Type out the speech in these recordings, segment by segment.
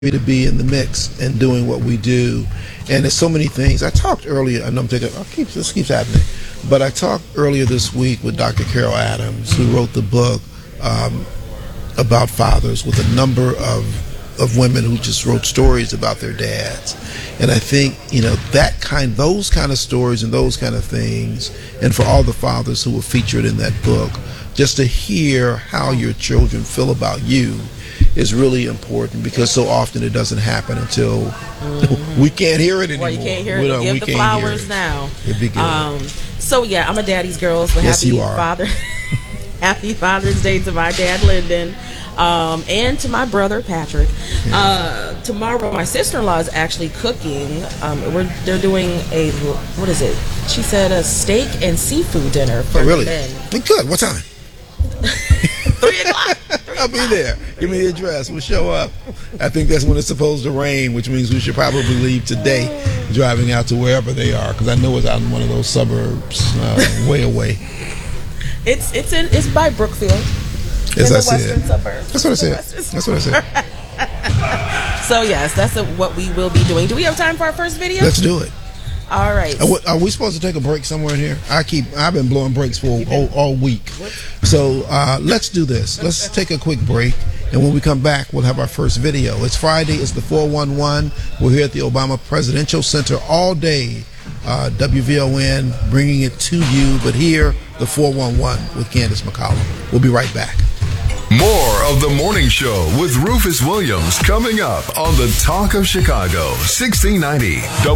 to be in the mix and doing what we do. And there's so many things. I talked earlier, and this keeps happening, but I talked earlier this week with Dr. Carol Adams, who wrote the book about fathers, with a number of women who just wrote stories about their dads. And I think, those kind of stories and those kind of things, and for all the fathers who were featured in that book, just to hear how your children feel about you is really important, because so often it doesn't happen until we can't hear it anymore. Well, you can't hear it. Give the flowers now. It'd be good. So yeah, I'm a daddy's girl. So yes, you are. Happy Father's Day to my dad, Lyndon, and to my brother, Patrick. Tomorrow, my sister-in-law is actually cooking. They're doing what is it? She said a steak and seafood dinner for really? men. Good. What time? 3 o'clock. I'll be there. Give me the address. We'll show up. I think that's when it's supposed to rain, which means we should probably leave today, driving out to wherever they are, because I know it's out in one of those suburbs, way away. It's by Brookfield. As in I the said. Western suburbs. That's what I said. So yes, that's what we will be doing. Do we have time for our first video? Let's do it. All right. Are we supposed to take a break somewhere in here? I've been blowing breaks for all week. So let's do this. Let's take a quick break, and when we come back, we'll have our first video. It's Friday. It's the 411. We're here at the Obama Presidential Center all day. WVON bringing it to you, but here, the 411 with Candace McCollum. We'll be right back. More of The Morning Show with Rufus Williams coming up on the Talk of Chicago, 1690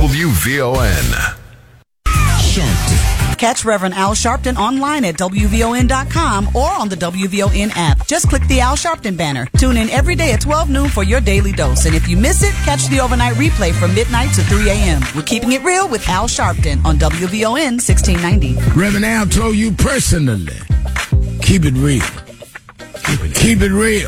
WVON. Sharpton. Catch Reverend Al Sharpton online at WVON.com or on the WVON app. Just click the Al Sharpton banner. Tune in every day at 12 noon for your daily dose. And if you miss it, catch the overnight replay from midnight to 3 a.m. We're keeping it real with Al Sharpton on WVON 1690. Reverend Al told you personally, keep it real. Keep it real.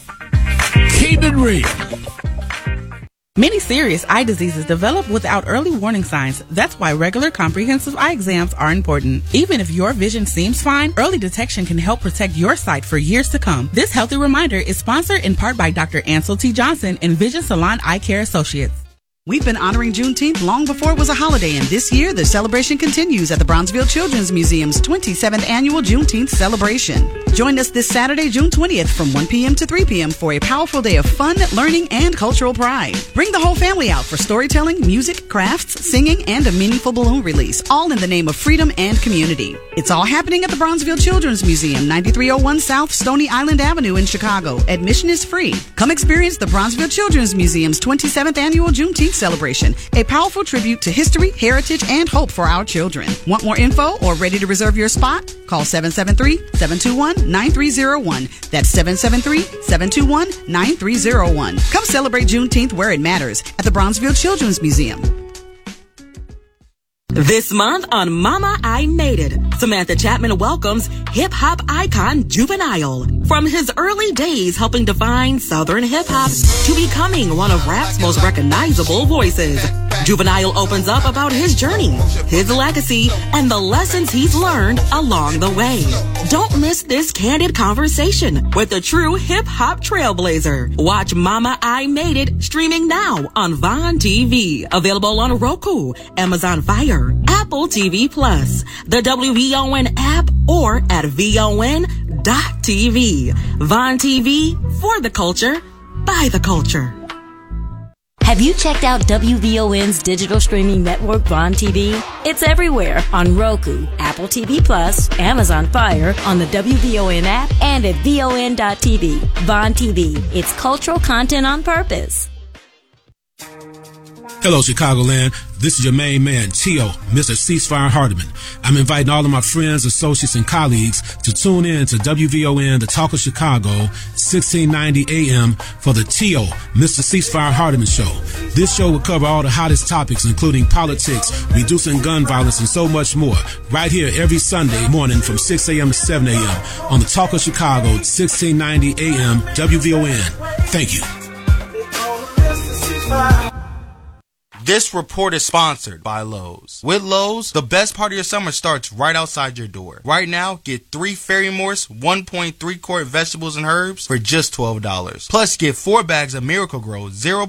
Keep it real. Many serious eye diseases develop without early warning signs. That's why regular comprehensive eye exams are important. Even if your vision seems fine, early detection can help protect your sight for years to come. This healthy reminder is sponsored in part by Dr. Ansel T. Johnson and Vision Salon Eye Care Associates. We've been honoring Juneteenth long before it was a holiday, and this year the celebration continues at the Bronzeville Children's Museum's 27th annual Juneteenth celebration. Join us this Saturday, June 20th from 1 p.m. to 3 p.m. for a powerful day of fun, learning, and cultural pride. Bring the whole family out for storytelling, music, crafts, singing, and a meaningful balloon release, all in the name of freedom and community. It's all happening at the Bronzeville Children's Museum, 9301 South Stony Island Avenue in Chicago. Admission is free. Come experience the Bronzeville Children's Museum's 27th annual Juneteenth celebration, a powerful tribute to history, heritage, and hope for our children. Want more info or ready to reserve your spot? Call 773-721-9301. That's 773-721-9301. Come celebrate Juneteenth where it matters at the Bronzeville Children's Museum. This month on Mama, I Made It, Samantha Chapman welcomes hip-hop icon Juvenile. From his early days helping define Southern hip-hop to becoming one of rap's most recognizable voices, Juvenile opens up about his journey, his legacy, and the lessons he's learned along the way. Don't miss this candid conversation with a true hip-hop trailblazer. Watch Mama, I Made It streaming now on Vaughn TV. Available on Roku, Amazon Fire, Apple TV Plus, the WVON app, or at VON.TV. Vaughn TV, for the culture, by the culture. Have you checked out WVON's digital streaming network, Vaughn TV? It's everywhere on Roku, Apple TV Plus, Amazon Fire, on the WVON app, and at VON.TV. Vaughn TV, it's cultural content on purpose. Hello, Chicagoland. This is your main man, T.O., Mr. Ceasefire Hardiman. I'm inviting all of my friends, associates, and colleagues to tune in to WVON, the Talk of Chicago, 1690 AM for the T.O., Mr. Ceasefire Hardiman Show. This show will cover all the hottest topics, including politics, reducing gun violence, and so much more, right here every Sunday morning from 6 a.m. to 7 a.m. on the Talk of Chicago, 1690 AM, WVON. Thank you. This report is sponsored by Lowe's. With Lowe's, the best part of your summer starts right outside your door. Right now, get 3 Fairy Morse 1.3 quart vegetables and herbs for just $12. Plus, get 4 bags of Miracle Grow 0